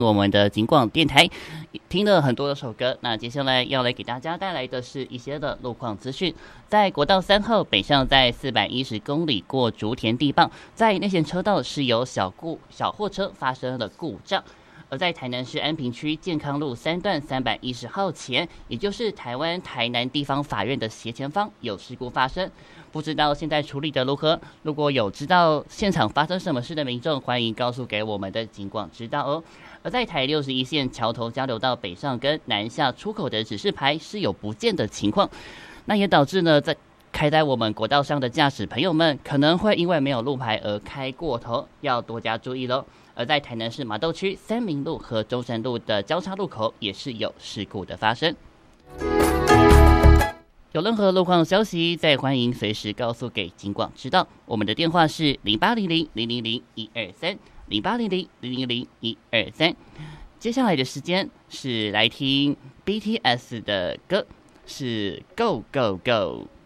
我们的警广电台听了很多的首歌，那接下来要来给大家带来的是一些的路况资讯。在国道3号北上，在410公里过竹田地磅，在内线车道是有小货车发生了故障。而在台南市安平区健康路3段310号前，也就是台南地方法院的斜前方有事故发生，不知道现在处理的如何？如果有知道现场发生什么事的民众，欢迎告诉给我们的警广知道哦。而在台61线桥头交流道北上跟南下出口的指示牌是有不见的情况，那也导致呢开在我们国道上的驾驶朋友们可能会因为没有路牌而开过头，要多加注意咯。而在台南市麻豆区三民路和中山路的交叉路口也是有事故的发生。有任何路况消息，再欢迎随时告诉给警广知道。我们的电话是0800-000-123，0800-000-123。接下来的时间是来听 BTS 的歌，是 Go Go Go。